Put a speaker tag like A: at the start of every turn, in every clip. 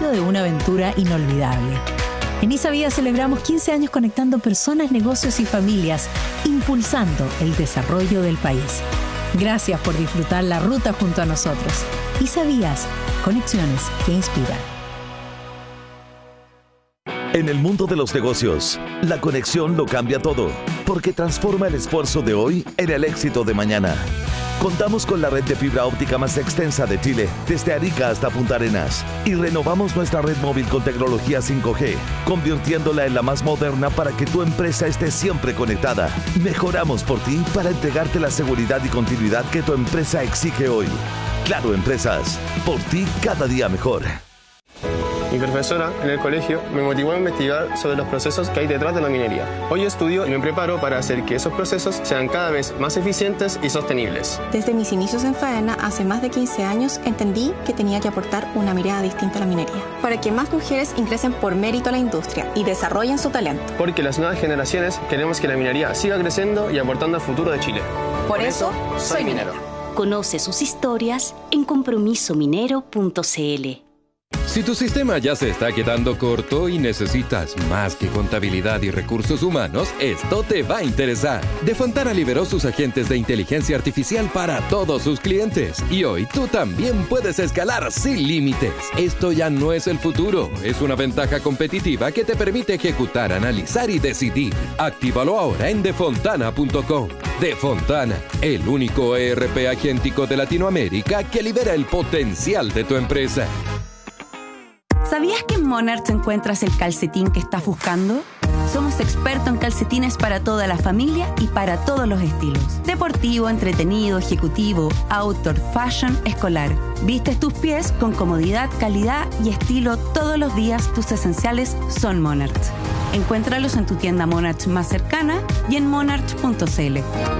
A: inicio de una aventura inolvidable. En Isavía celebramos 15 años conectando personas, negocios y familias, impulsando el desarrollo del país. Gracias por disfrutar la ruta junto a nosotros. Isavías, conexiones que inspiran.
B: En el mundo de los negocios, la conexión lo cambia todo, porque transforma el esfuerzo de hoy en el éxito de mañana. Contamos con la red de fibra óptica más extensa de Chile, desde Arica hasta Punta Arenas, y renovamos nuestra red móvil con tecnología 5G, convirtiéndola en la más moderna para que tu empresa esté siempre conectada. Mejoramos por ti para entregarte la seguridad y continuidad que tu empresa exige hoy. Claro Empresas, por ti cada día mejor.
C: Mi profesora en el colegio me motivó a investigar sobre los procesos que hay detrás de la minería. Hoy estudio y me preparo para hacer que esos procesos sean cada vez más eficientes y sostenibles.
D: Desde mis inicios en faena, hace más de 15 años, entendí que tenía que aportar una mirada distinta a la minería, para que más mujeres ingresen por mérito a la industria y desarrollen su talento.
C: Porque las nuevas generaciones queremos que la minería siga creciendo y aportando al futuro de Chile.
D: Por eso, soy minero.
E: Conoce sus historias en compromisominero.cl.
F: Si tu sistema ya se está quedando corto y necesitas más que contabilidad y recursos humanos, esto te va a interesar. Defontana liberó sus agentes de inteligencia artificial para todos sus clientes. Y hoy tú también puedes escalar sin límites. Esto ya no es el futuro, es una ventaja competitiva que te permite ejecutar, analizar y decidir. Actívalo ahora en defontana.com. Defontana, el único ERP agéntico de Latinoamérica que libera el potencial de tu empresa.
G: ¿Sabías que en Monarch encuentras el calcetín que estás buscando? Somos expertos en calcetines para toda la familia y para todos los estilos. Deportivo, entretenido, ejecutivo, outdoor, fashion, escolar. Vistes tus pies con comodidad, calidad y estilo todos los días. Tus esenciales son Monarch. Encuéntralos en tu tienda Monarch más cercana y en monarch.cl.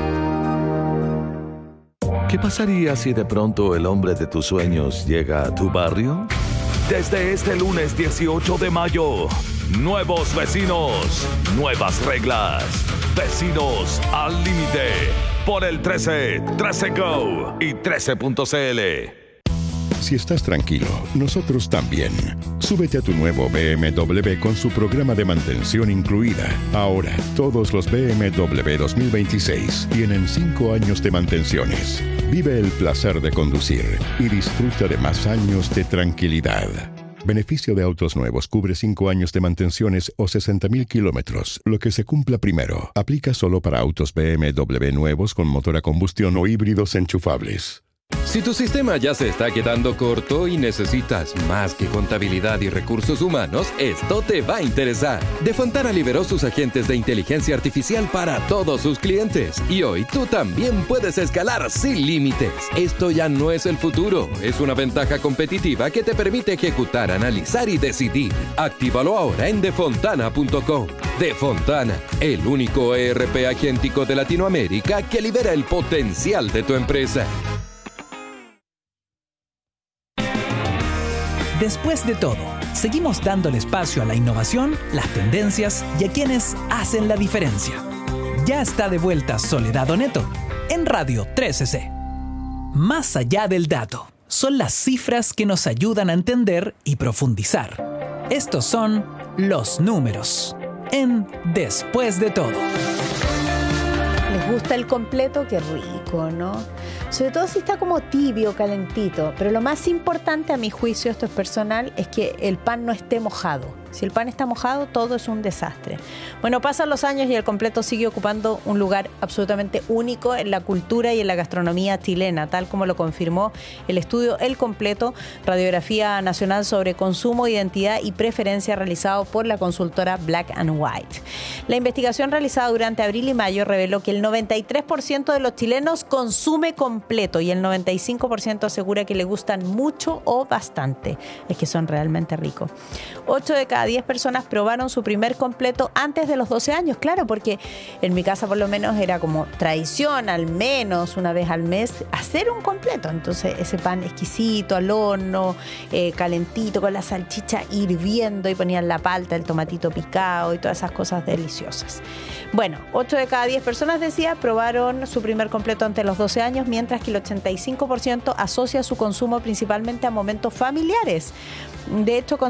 B: ¿Qué pasaría si de pronto el hombre de tus sueños llega a tu barrio? Desde este lunes 18 de mayo, nuevos vecinos, nuevas reglas. Vecinos al límite por el 13, 13 Go y 13.cl.
H: Si estás tranquilo, nosotros también. Súbete a tu nuevo BMW con su programa de mantención incluida. Ahora, todos los BMW 2026 tienen 5 años de mantenciones. Vive el placer de conducir y disfruta de más años de tranquilidad. Beneficio de autos nuevos cubre 5 años de mantenciones o 60,000 kilómetros. Lo que se cumpla primero. Aplica solo para autos BMW nuevos con motor a combustión o híbridos enchufables.
F: Si tu sistema ya se está quedando corto y necesitas más que contabilidad y recursos humanos, esto te va a interesar. Defontana liberó sus agentes de inteligencia artificial para todos sus clientes. Y hoy tú también puedes escalar sin límites. Esto ya no es el futuro, es una ventaja competitiva que te permite ejecutar, analizar y decidir. Actívalo ahora en defontana.com. Defontana, el único ERP agéntico de Latinoamérica que libera el potencial de tu empresa.
I: Después de todo, seguimos dándole espacio a la innovación, las tendencias y a quienes hacen la diferencia. Ya está de vuelta Soledad Oneto en Radio 13C. Más allá del dato, son las cifras que nos ayudan a entender y profundizar. Estos son los números en Después de todo.
J: ¿Les gusta el completo? Qué rico, ¿no? Sobre todo si está como tibio, calentito. Pero lo más importante, a mi juicio, esto es personal, es que el pan no esté mojado. Si el pan está mojado, todo es un desastre. Bueno, pasan los años y el completo sigue ocupando un lugar absolutamente único en la cultura y en la gastronomía chilena, tal como lo confirmó el estudio El Completo, Radiografía Nacional sobre Consumo, Identidad y Preferencia, realizado por la consultora Black & White. La investigación realizada durante abril y mayo reveló que el 93% de los chilenos consume completo y el 95% asegura que le gustan mucho o bastante. Es que son realmente ricos. 8 de cada 10 personas probaron su primer completo antes de los 12 años. Claro, porque en mi casa por lo menos era como tradición, al menos una vez al mes, hacer un completo. Entonces ese pan exquisito al horno, calentito, con la salchicha hirviendo, y ponían la palta, el tomatito picado y todas esas cosas deliciosas. Bueno, 8 de cada 10 personas, decía, probaron su primer completo antes de los 12 años, mientras que el 85% asocia su consumo principalmente a momentos familiares. De hecho,